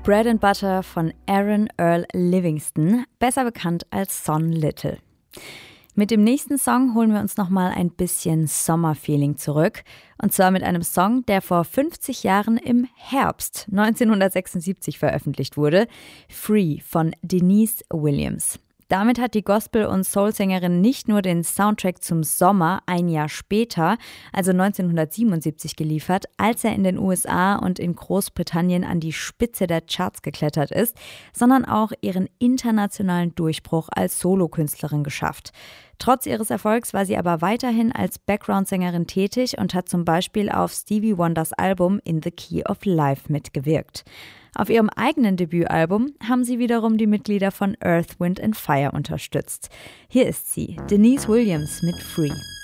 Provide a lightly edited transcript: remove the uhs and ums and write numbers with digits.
Bread and Butter von Aaron Earl Livingston, besser bekannt als Son Little. Mit dem nächsten Song holen wir uns nochmal ein bisschen Sommerfeeling zurück. Und zwar mit einem Song, der vor 50 Jahren im Herbst 1976 veröffentlicht wurde. Free von Denise Williams. Damit hat die Gospel- und Soul-Sängerin nicht nur den Soundtrack zum Sommer ein Jahr später, also 1977, geliefert, als er in den USA und in Großbritannien an die Spitze der Charts geklettert ist, sondern auch ihren internationalen Durchbruch als Solokünstlerin geschafft. Trotz ihres Erfolgs war sie aber weiterhin als Background-Sängerin tätig und hat zum Beispiel auf Stevie Wonders Album In the Key of Life mitgewirkt. Auf ihrem eigenen Debütalbum haben sie wiederum die Mitglieder von Earth, Wind and Fire unterstützt. Hier ist sie, Denise Williams mit Free.